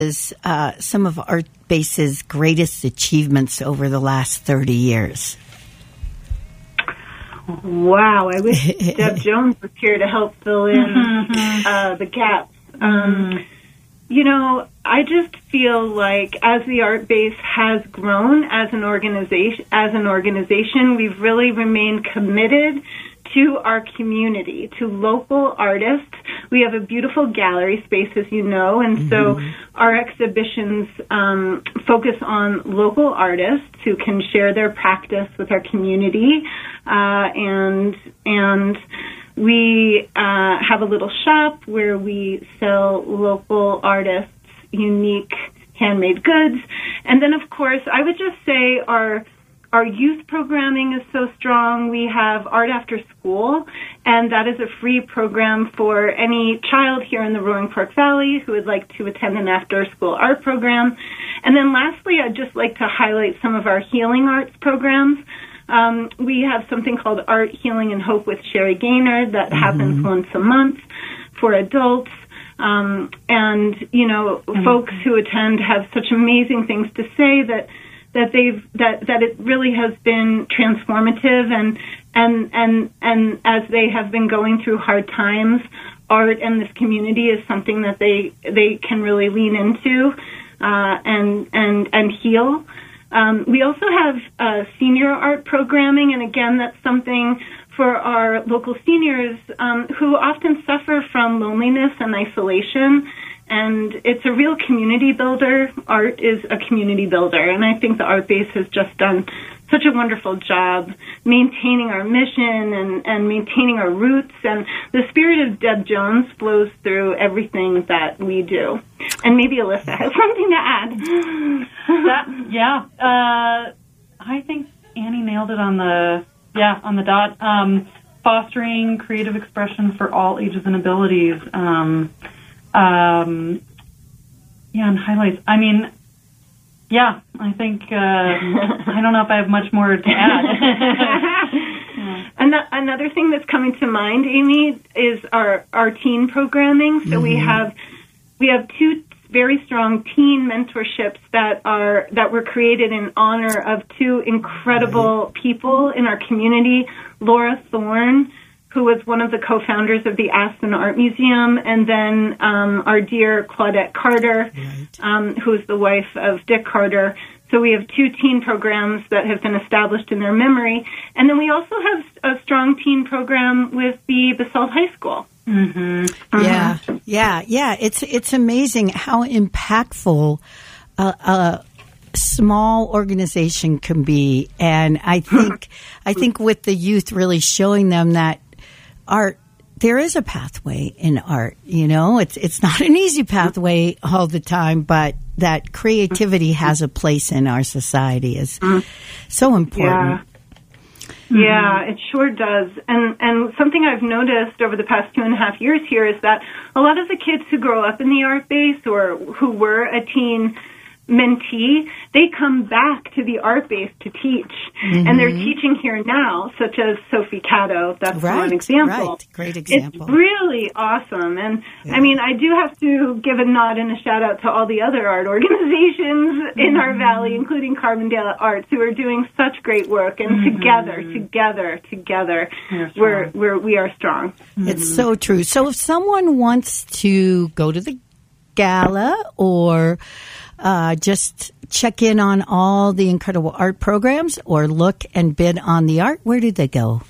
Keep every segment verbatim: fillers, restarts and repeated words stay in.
is uh, some of Art Base's greatest achievements over the last thirty years? Wow, I wish Deb Jones was here to help fill in uh, the gaps. Um, you know, I just feel like as the Art Base has grown as an organization, as an organization, we've really remained committed to our community, to local artists. We have a beautiful gallery space, as you know, and so our exhibitions um, focus on local artists who can share their practice with our community, uh, and and we uh, have a little shop where we sell local artists unique handmade goods, and then of course I would just say our Our youth programming is so strong. We have Art After School, and that is a free program for any child here in the Roaring Fork Valley who would like to attend an after-school art program. And then lastly, I'd just like to highlight some of our healing arts programs. Um, we have something called Art, Healing, and Hope with Sherry Gaynor that mm-hmm. happens once a month for adults. Um, and, you know, mm-hmm. folks who attend have such amazing things to say that that they've that that it really has been transformative, and and and and as they have been going through hard times, art and this community is something that they they can really lean into uh, and and and heal. Um, we also have uh, senior art programming, and again, that's something for our local seniors um, who often suffer from loneliness and isolation. And it's a real community builder. Art is a community builder. And I think the Art Base has just done such a wonderful job maintaining our mission and, and maintaining our roots. And the spirit of Deb Jones flows through everything that we do. And maybe Alyssa has something to add. That, yeah. Uh, I think Annie nailed it on the, yeah, on the dot. Um, fostering creative expression for all ages and abilities. Um, Um, yeah, and highlights. I mean, yeah, I think, uh, I don't know if I have much more to add. yeah. Another thing that's coming to mind, Amy, is our, our teen programming. So mm-hmm. we have, we have two very strong teen mentorships that are, that were created in honor of two incredible right. people in our community, Laura Thorne, who was one of the co-founders of the Aspen Art Museum, and then um, our dear Claudette Carter, right. um, who is the wife of Dick Carter. So we have two teen programs that have been established in their memory. And then we also have a strong teen program with the Basalt High School. Mm-hmm. Uh-huh. Yeah, yeah, yeah. It's, it's amazing how impactful uh, a small organization can be. And I think, I think with the youth really showing them that art, there is a pathway in art, you know, it's, it's not an easy pathway all the time, but that creativity has a place in our society is so important. Yeah. Yeah, it sure does. And, and something I've noticed over the past two and a half years here is that a lot of the kids who grow up in the Art Base or who were a teen mentee, they come back to the Art Base to teach. Mm-hmm. And they're teaching here now, such as Sophie Caddo. That's right, one example. Right. Great example. It's really awesome. And, yeah. I mean, I do have to give a nod and a shout-out to all the other art organizations mm-hmm. in our valley, including Carbondale Arts, who are doing such great work. And mm-hmm. together, together, together, we're, we're, we are strong. Mm-hmm. It's so true. So if someone wants to go to the gala or Uh, just check in on all the incredible art programs or look and bid on the art, where do they go?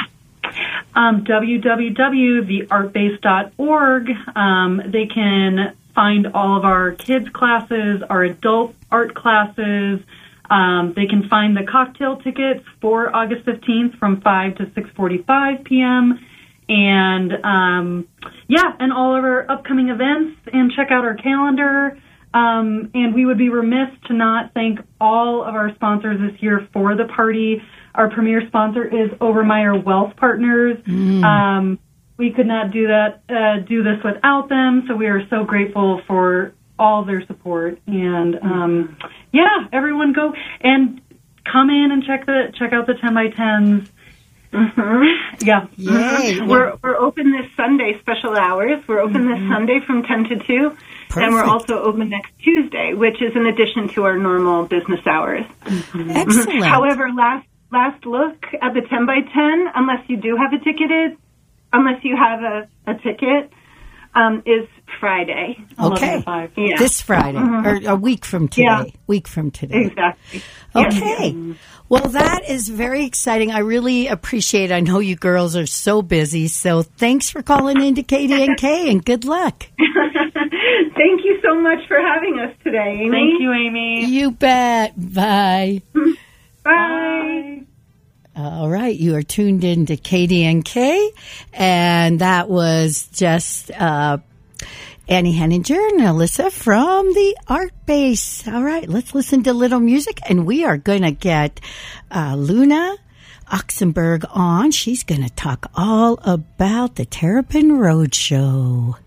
Um, w w w dot the art base dot org. Um, they can find all of our kids' classes, our adult art classes. Um, they can find the cocktail tickets for August fifteenth from five to six forty-five p.m. And, um, yeah, and all of our upcoming events, and check out our calendar. Um, and we would be remiss to not thank all of our sponsors this year for the party. Our premier sponsor is Overmeyer Wealth Partners. Mm. Um, we could not do that, uh, do this without them. So we are so grateful for all their support. And um, yeah, everyone go and come in and check the check out the ten by tens. Mm-hmm. Yeah. Yay. Mm-hmm. We're we're open this Sunday, special hours. We're open mm-hmm. this Sunday from ten to two. Perfect. And we're also open next Tuesday, which is in addition to our normal business hours. Mm-hmm. Excellent. However, last last look at the ten by ten, unless you do have a ticketed, unless you have a, a ticket, um, is Friday. Okay. Yeah. This Friday, mm-hmm. or a week from today. Yeah. Week from today. Exactly. Okay. Yeah. Well, that is very exciting. I really appreciate it. I know you girls are so busy, so thanks for calling in to K D N K, and good luck. Thank you so much for having us today, Amy. Thank you, Amy. You bet. Bye. Bye. All right, you are tuned in to K D N K, and that was just uh, Annie Henninger and Alyssa from the Art Base. All right, let's listen to a little music, and we are going to get uh, Luna Oxenberg on. She's going to talk all about the Terrapin Roadshow.